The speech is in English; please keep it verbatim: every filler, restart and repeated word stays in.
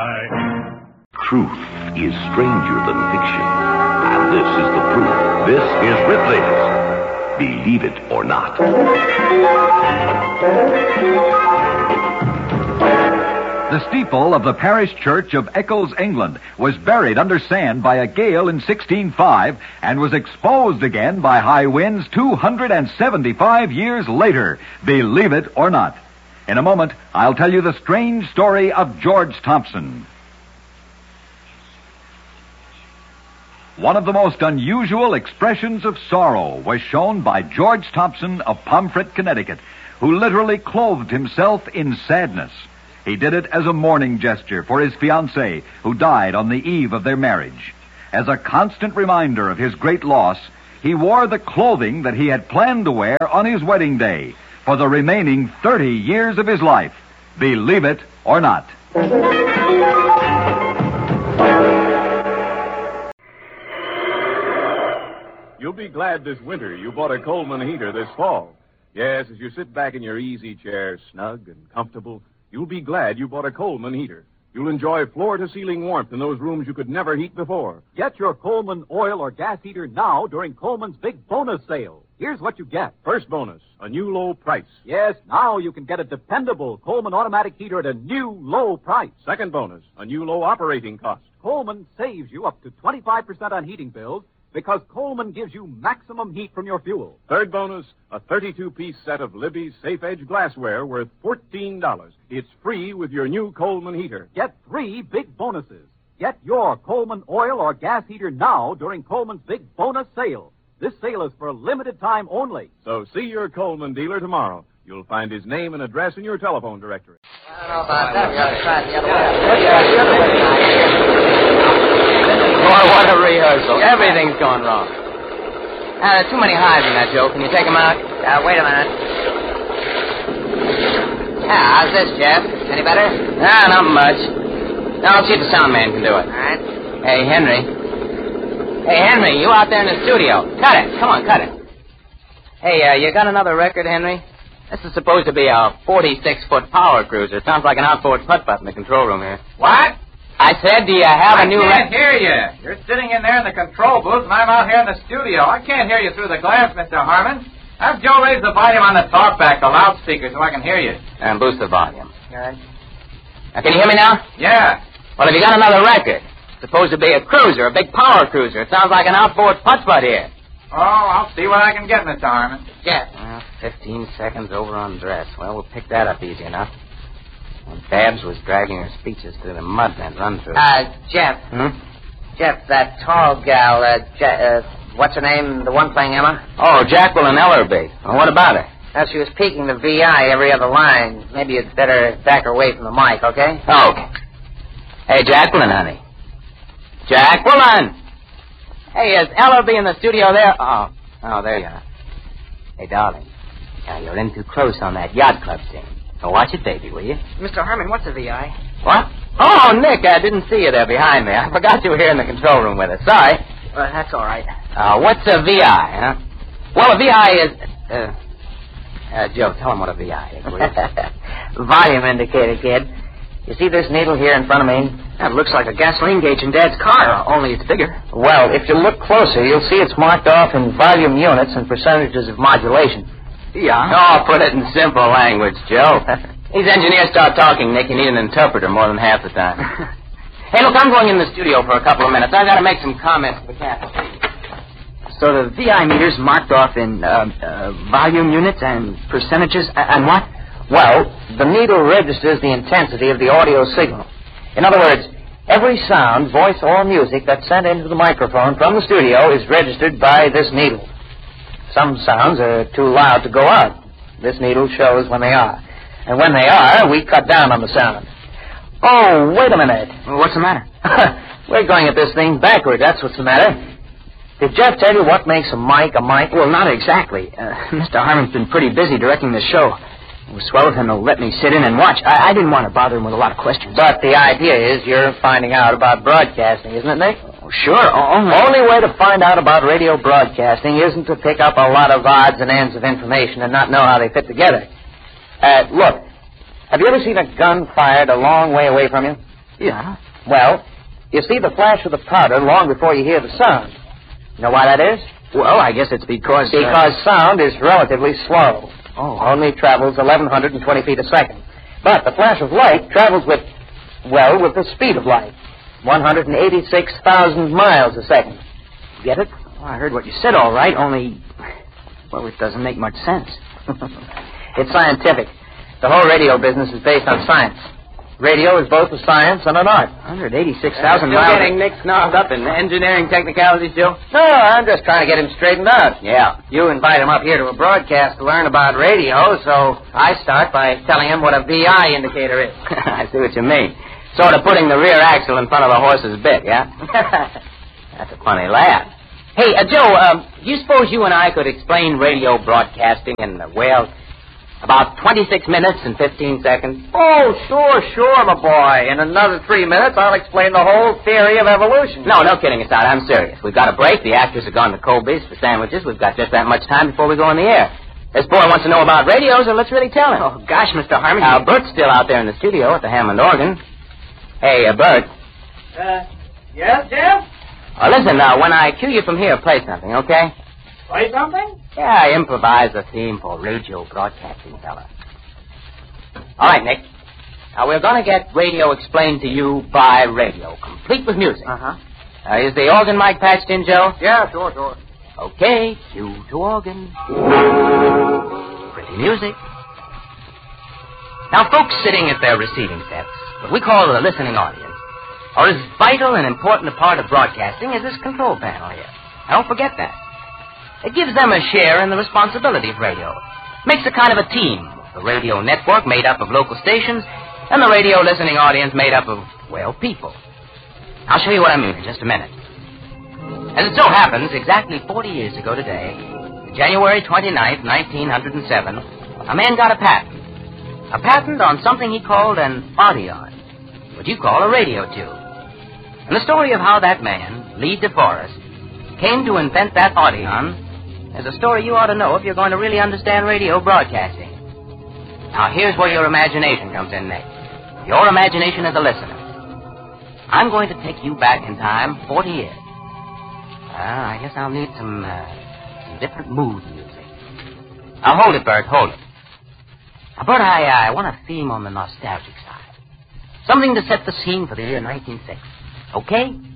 Truth is stranger than fiction. And this is the proof. This is Ripley's Believe It or Not. The steeple of the parish church of Eccles, England, was buried under sand by a gale in sixteen oh five and was exposed again by high winds two hundred seventy-five years later. Believe it or not. In a moment, I'll tell you the strange story of George Thompson. One of the most unusual expressions of sorrow was shown by George Thompson of Pomfret, Connecticut, who literally clothed himself in sadness. He did it as a mourning gesture for his fiancée, who died on the eve of their marriage. As a constant reminder of his great loss, he wore the clothing that he had planned to wear on his wedding day for the remaining thirty years of his life. Believe it or not. You'll be glad this winter you bought a Coleman heater this fall. Yes, as you sit back in your easy chair, snug and comfortable, you'll be glad you bought a Coleman heater. You'll enjoy floor-to-ceiling warmth in those rooms you could never heat before. Get your Coleman oil or gas heater now during Coleman's big bonus sale. Here's what you get. First bonus, a new low price. Yes, now you can get a dependable Coleman automatic heater at a new low price. Second bonus, a new low operating cost. Coleman saves you up to twenty-five percent on heating bills because Coleman gives you maximum heat from your fuel. Third bonus, a thirty-two piece set of Libby's Safe Edge glassware worth fourteen dollars. It's free with your new Coleman heater. Get three big bonuses. Get your Coleman oil or gas heater now during Coleman's big bonus sale. This sale is for a limited time only. So see your Coleman dealer tomorrow. You'll find his name and address in your telephone directory. I don't know about that. We ought to try it the other way. Boy, what a rehearsal. Everything's gone wrong. Uh, there are too many highs in that, Joe. Can you take them out? Uh, wait a minute. Yeah, how's this, Jeff? Any better? Ah, not much. Now, let's see if the sound man can do it. All right. Hey, Henry. Hey, Henry, you out there in the studio. Cut it. Come on, cut it. Hey, uh, you got another record, Henry? This is supposed to be a forty-six foot power cruiser. Sounds like an outboard putt-putt in the control room here. What? I said, do you have I a new can't record? hear you. You're sitting in there in the control booth, and I'm out here in the studio. I can't hear you through the glass, Mister Harmon. Have Joe raise the volume on the talkback, the loudspeaker, so I can hear you. And boost the volume. Good. Now, can you hear me now? Yeah. Well, have you got another record? It's supposed to be a cruiser, a big power cruiser. It sounds like an outboard putt-putt here. Oh, I'll see what I can get, Mister Harmon. Jeff. Well, fifteen seconds over on dress. Well, we'll pick that up easy enough. And Babs was dragging her speeches through the mud and run through. Uh, Jeff. Hmm? Jeff, that tall gal, uh, Je- uh, what's her name, the one playing Emma? Oh, Jacqueline Ellerby. Well, what about her? Now, she was peeking the V I every other line. Maybe you'd better back her away from the mic, okay? Oh, okay. Hey, Jacqueline, honey. Jacqueline! Hey, is Ellerby in the studio there? Oh, oh, there you are. Hey, darling. Now, you're in too close on that yacht club scene. So watch it, baby, will you? Mister Harmon, what's a V I? What? Oh, Nick, I didn't see you there behind me. I forgot you were here in the control room with us. Sorry. Well, that's all right. Uh, what's a V I, huh? Well, a V I is... Uh, uh, Joe, tell him what a V I is, will you? Volume indicator, kid. You see this needle here in front of me? That looks like a gasoline gauge in Dad's car, only it's bigger. Well, if you look closer, you'll see it's marked off in volume units and percentages of modulation. Yeah? Oh, put it in simple language, Joe. These engineers start talking, Nick, you need an interpreter more than half the time. Hey, look, I'm going in the studio for a couple of minutes. I've got to make some comments to the captain. So the V I meter's marked off in uh, uh, volume units and percentages, uh, and what? Well, the needle registers the intensity of the audio signal. In other words, every sound, voice, or music that's sent into the microphone from the studio is registered by this needle. Some sounds are too loud to go out. This needle shows when they are. And when they are, we cut down on the sound. Oh, wait a minute. What's the matter? We're going at this thing backward, that's what's the matter. Did Jeff tell you what makes a mic a mic? Well, not exactly. Uh, Mister Harmon's been pretty busy directing the show. It was swell of him to let me sit in and watch. I, I didn't want to bother him with a lot of questions. But the idea is you're finding out about broadcasting, isn't it, Nick? Oh, sure. Only... Only way to find out about radio broadcasting isn't to pick up a lot of odds and ends of information and not know how they fit together. Uh, look, have you ever seen a gun fired a long way away from you? Yeah? Well, you see the flash of the powder long before you hear the sound. You know why that is? Well, I guess it's because... Uh... Because sound is relatively slow. Oh. Only travels eleven twenty feet a second. But the flash of light travels with, well, with the speed of light. one hundred eighty-six thousand miles a second. Get it? Well, I heard what you said all right, only... Well, it doesn't make much sense. It's scientific. The whole radio business is based on science. Radio is both a science and an art. one hundred eighty-six thousand Still miles... getting Nick snarled up in engineering technicalities, Joe? No, I'm just trying to get him straightened out. Yeah. You invite him up here to a broadcast to learn about radio, so I start by telling him what a V I indicator is. I see what you mean. Sort of putting the rear axle in front of the horse's bit, yeah? That's a funny laugh. Hey, uh, Joe, um, do you suppose you and I could explain radio broadcasting in, uh, well, about twenty-six minutes and fifteen seconds? Oh, sure, sure, my boy. In another three minutes, I'll explain the whole theory of evolution. No, no kidding aside. I'm serious. We've got a break. The actors have gone to Colby's for sandwiches. We've got just that much time before we go on the air. This boy wants to know about radio, so let's really tell him. Oh, gosh, Mister Harmon. Now, Bert's still out there in the studio at the Hammond organ. Hey, uh, Bert. Uh, yes, Jeff? Uh, listen, now, when I cue you from here, play something, okay? Play something? Yeah, I improvise a theme for radio broadcasting, fella. All right, Nick. Now, we're going to get radio explained to you by radio, complete with music. Uh-huh. Uh, is the organ mic patched in, Joe? Yeah, sure, sure. Okay, cue to organ. Pretty music. Now, folks sitting at their receiving sets, what we call the listening audience, are as vital and important a part of broadcasting as this control panel here. Now, don't forget that. It gives them a share in the responsibility of radio. Makes a kind of a team. The radio network made up of local stations, and the radio listening audience made up of, well, people. I'll show you what I mean in just a minute. As it so happens, exactly forty years ago today, January twenty-ninth, nineteen oh seven, a man got a patent. A patent on something he called an audion, what you call a radio tube. And the story of how that man, Lee DeForest, came to invent that audion is a story you ought to know if you're going to really understand radio broadcasting. Now, here's where your imagination comes in, Nick. Your imagination as a listener. I'm going to take you back in time forty years. Well, I guess I'll need some, uh, some different mood music. Now, hold it, Bert, hold it. Now, Bert, I, uh, I want a theme on the nostalgic side. Something to set the scene for the year nineteen sixty. Okay?